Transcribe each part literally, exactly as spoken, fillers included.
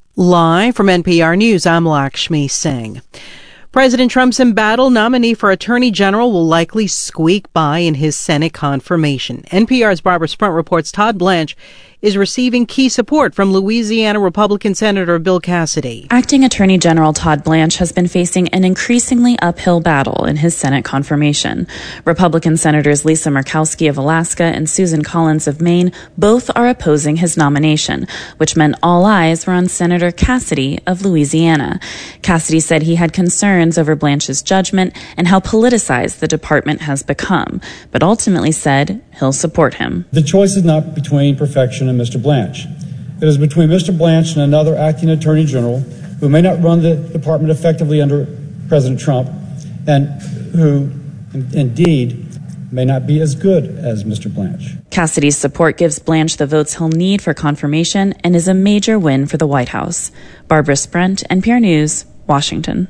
Live from N P R News, I'm Lakshmi Singh. President Trump's embattled nominee for Attorney General will likely squeak by in his Senate confirmation. N P R's Barbara Sprunt reports Todd Blanche is receiving key support from Louisiana Republican Senator Bill Cassidy. Acting Attorney General Todd Blanche has been facing an increasingly uphill battle in his Senate confirmation. Republican Senators Lisa Murkowski of Alaska and Susan Collins of Maine both are opposing his nomination, which meant all eyes were on Senator Cassidy of Louisiana. Cassidy said he had concerns over Blanche's judgment and how politicized the department has become, but ultimately said he'll support him. The choice is not between perfection and Mister Blanche. It is between Mister Blanche and another acting attorney general who may not run the department effectively under President Trump and who, indeed, may not be as good as Mister Blanche. Cassidy's support gives Blanche the votes he'll need for confirmation and is a major win for the White House. Barbara Sprunt, N P R News, Washington.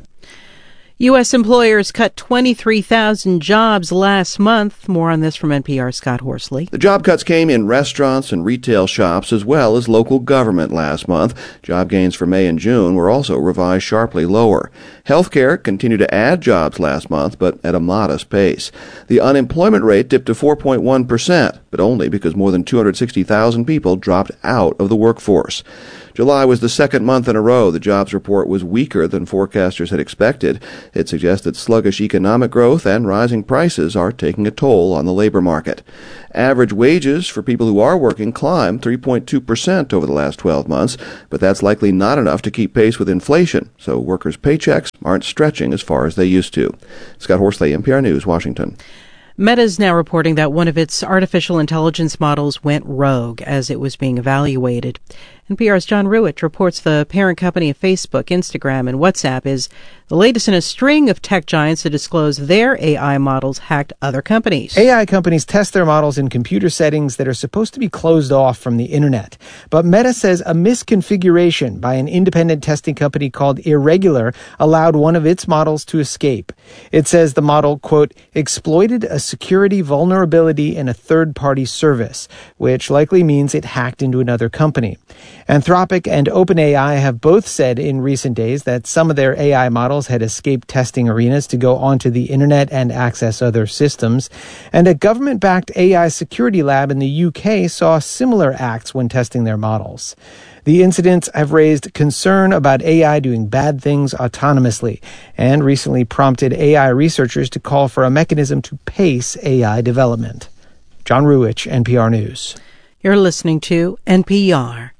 U S employers cut twenty-three thousand jobs last month. More on this from N P R's Scott Horsley. The job cuts came in restaurants and retail shops as well as local government last month. Job gains for May and June were also revised sharply lower. Healthcare continued to add jobs last month, but at a modest pace. The unemployment rate dipped to four point one percent, but only because more than two hundred sixty thousand people dropped out of the workforce. July was the second month in a row the jobs report was weaker than forecasters had expected. It suggests that sluggish economic growth and rising prices are taking a toll on the labor market. Average wages for people who are working climbed three point two percent over the last twelve months, but that's likely not enough to keep pace with inflation, so workers' paychecks aren't stretching as far as they used to. Scott Horsley, N P R News, Washington. Meta is now reporting that one of its artificial intelligence models went rogue as it was being evaluated. N P R's John Ruwitch reports the parent company of Facebook, Instagram, and WhatsApp is the latest in a string of tech giants to disclose their A I models hacked other companies. A I companies test their models in computer settings that are supposed to be closed off from the internet. But Meta says a misconfiguration by an independent testing company called Irregular allowed one of its models to escape. It says the model, quote, exploited a security vulnerability in a third-party service, which likely means it hacked into another company. Anthropic and OpenAI have both said in recent days that some of their A I models had escaped testing arenas to go onto the internet and access other systems. And a government-backed A I security lab in the U K saw similar acts when testing their models. The incidents have raised concern about A I doing bad things autonomously and recently prompted A I researchers to call for a mechanism to pace A I development. John Ruwitch, N P R News. You're listening to N P R.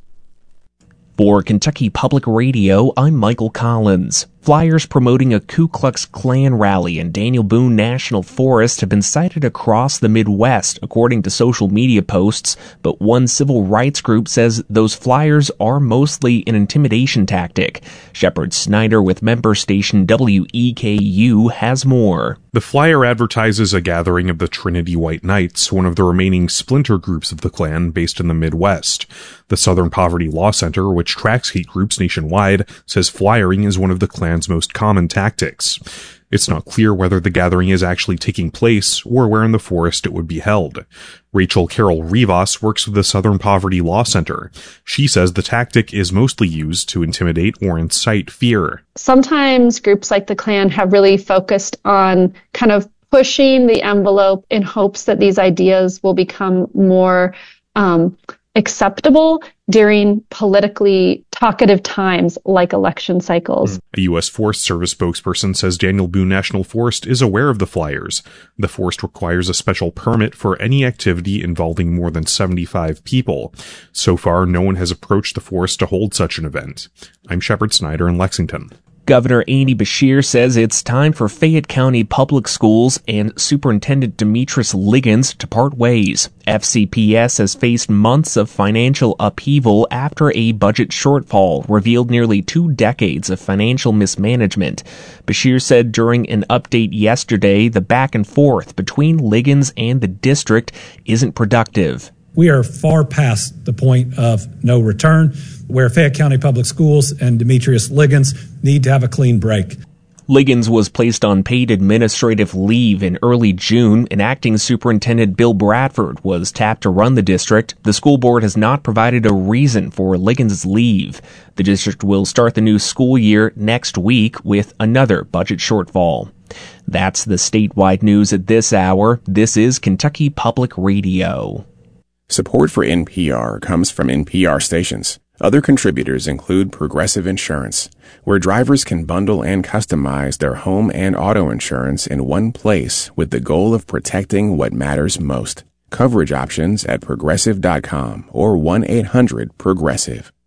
For Kentucky Public Radio, I'm Michael Collins. Flyers promoting a Ku Klux Klan rally in Daniel Boone National Forest have been sighted across the Midwest, according to social media posts, but one civil rights group says those flyers are mostly an intimidation tactic. Shepard Snyder with member station W E K U has more. The flyer advertises a gathering of the Trinity White Knights, one of the remaining splinter groups of the Klan based in the Midwest. The Southern Poverty Law Center, which tracks hate groups nationwide, says flyering is one of the Klan's most common tactics. It's not clear whether the gathering is actually taking place or where in the forest it would be held. Rachel Carroll Rivas works with the Southern Poverty Law Center. She says the tactic is mostly used to intimidate or incite fear. Sometimes groups like the Klan have really focused on kind of pushing the envelope in hopes that these ideas will become more um, acceptable during politically talkative times like election cycles. A U S Forest Service spokesperson says Daniel Boone National Forest is aware of the flyers. The forest requires a special permit for any activity involving more than seventy-five people. So far, no one has approached the forest to hold such an event. I'm Shepard Snyder in Lexington. Governor Andy Beshear says it's time for Fayette County Public Schools and Superintendent Demetrius Liggins to part ways. F C P S has faced months of financial upheaval after a budget shortfall revealed nearly two decades of financial mismanagement. Beshear said during an update yesterday the back and forth between Liggins and the district isn't productive. We are far past the point of no return, where Fayette County Public Schools and Demetrius Liggins need to have a clean break. Liggins was placed on paid administrative leave in early June, and acting superintendent Bill Bradford was tapped to run the district. The school board has not provided a reason for Liggins' leave. The district will start the new school year next week with another budget shortfall. That's the statewide news at this hour. This is Kentucky Public Radio. Support for N P R comes from N P R stations. Other contributors include Progressive Insurance, where drivers can bundle and customize their home and auto insurance in one place with the goal of protecting what matters most. Coverage options at progressive dot com or one eight hundred progressive.